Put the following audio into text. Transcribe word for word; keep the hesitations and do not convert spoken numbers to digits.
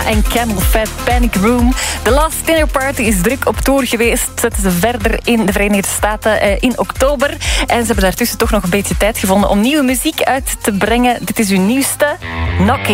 en Camel Fat, Panic Room. The Last Dinner Party is druk op tour geweest. Zetten ze verder in de Verenigde Staten uh, in oktober. En ze hebben daartussen toch nog een beetje tijd gevonden om nieuwe muziek uit te brengen. Dit is hun nieuwste, Knocking.